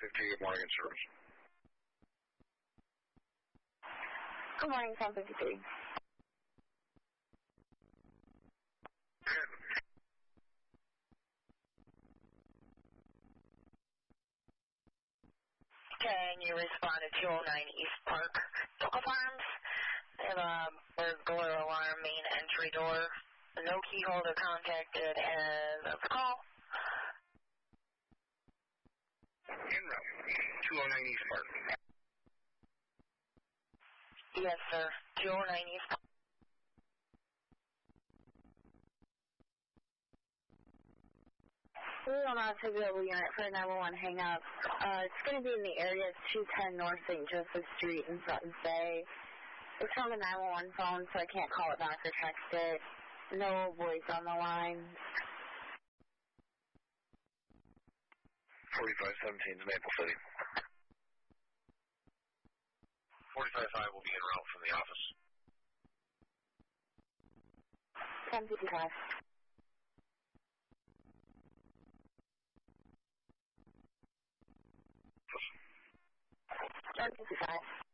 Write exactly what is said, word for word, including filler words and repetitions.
fifty, good morning, in service. Good morning, ten fifty-three. Good. Can you respond to two oh nine East Park, Toca Farms? They have a burglar alarm main entry door. No key holder contacted as of the call. En route, two oh nine East Park. Yes, sir. two oh nine East Park. We don't know if to be able unit for a nine one one hang up. Uh, it's going to be in the area of two ten North Saint Joseph Street in Sutton Bay. It's from a nine one one phone, so I can't call it back or text it. No voice on the line. forty-five seventeen is Maple City. forty-five five will be en route from the office. ten fifty-five. ten fifty-five.